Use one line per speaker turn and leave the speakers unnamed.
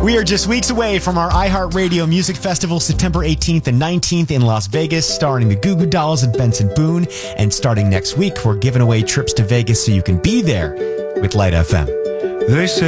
We are just weeks away from our iHeartRadio Music Festival, September 18th and 19th in Las Vegas, starring the Goo Goo Dolls and Benson Boone. And starting next week, we're giving away trips to Vegas so you can be there with Light FM.
They say